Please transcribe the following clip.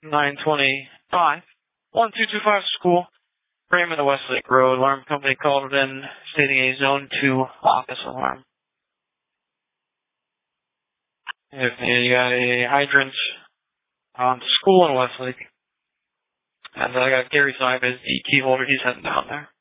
925. 1225 school. Raymond, the Westlake Road. Alarm company called it in, stating a Zone 2 office alarm. If you got a hydrant on school in Westlake, and I got Gary Simon as the key holder, he's heading down there.